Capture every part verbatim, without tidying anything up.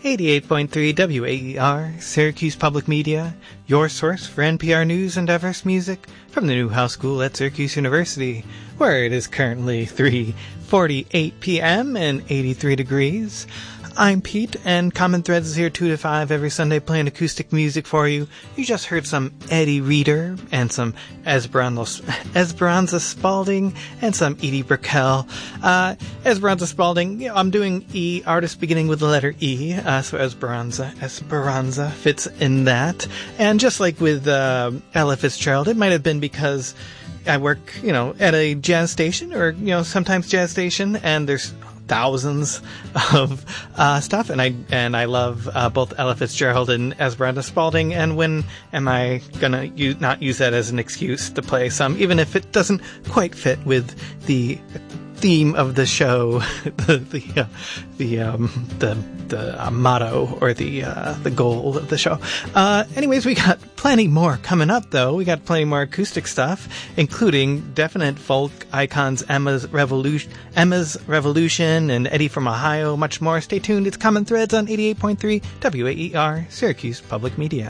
eighty-eight point three W A E R, Syracuse Public Media, your source for N P R news and diverse music from the Newhouse School at Syracuse University, where it is currently three forty-eight p.m. and eighty-three degrees. I'm Pete, and Common Threads is here two to five every Sunday playing acoustic music for you. You just heard some Eddie Reader and some Esperanza, Esperanza Spalding and some Edie Brickell. Uh, Esperanza Spalding, you know, I'm doing E, artist beginning with the letter E, uh, so Esperanza, Esperanza fits in that. And just like with uh, Ella Fitzgerald, it might have been because I work, you know, at a jazz station or, you know, sometimes jazz station, and there's thousands of uh, stuff, and I and I love uh, both Ella Fitzgerald and Esperanza Spalding. And when am I gonna use, not use that as an excuse to play some, even if it doesn't quite fit with the theme of the show, the the uh, the um, the the uh, motto or the uh, the goal of the show. Uh, anyways, we got plenty more coming up, though. We got plenty more acoustic stuff, including definite folk icons Emma's Revolution, Emma's Revolution, and Eddie from Ohio. Much more. Stay tuned. It's Common Threads on eighty-eight point three W A E R, Syracuse Public Media.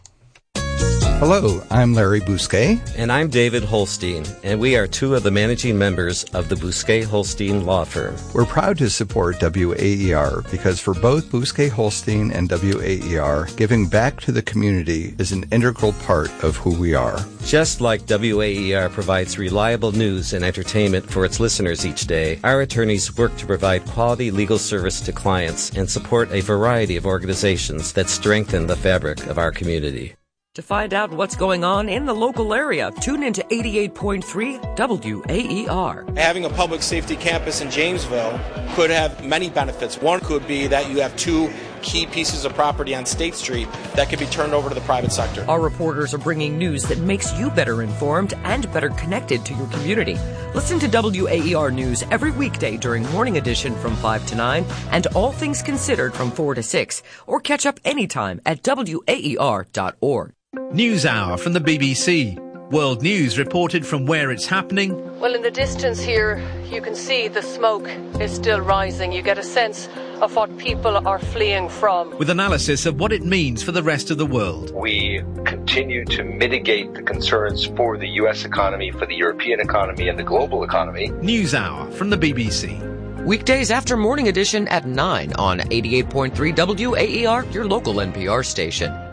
Hello, I'm Larry Bousquet. And I'm David Holstein, and we are two of the managing members of the Bousquet-Holstein law firm. We're proud to support W A E R because for both Bousquet-Holstein and W A E R, giving back to the community is an integral part of who we are. Just like W A E R provides reliable news and entertainment for its listeners each day, our attorneys work to provide quality legal service to clients and support a variety of organizations that strengthen the fabric of our community. To find out what's going on in the local area, tune into eighty-eight point three W A E R. Having a public safety campus in Jamesville could have many benefits. One could be that you have two key pieces of property on State Street that could be turned over to the private sector. Our reporters are bringing news that makes you better informed and better connected to your community. Listen to W A E R News every weekday during Morning Edition from five to nine and All Things Considered from four to six, or catch up anytime at W A E R dot org. News Hour from the B B C. World news reported from where it's happening. Well, in the distance here, you can see the smoke is still rising. You get a sense of what people are fleeing from. With analysis of what it means for the rest of the world. We continue to mitigate the concerns for the U S economy, for the European economy, and the global economy. News Hour from the B B C. Weekdays after Morning Edition at nine on eighty-eight point three W A E R, your local N P R station.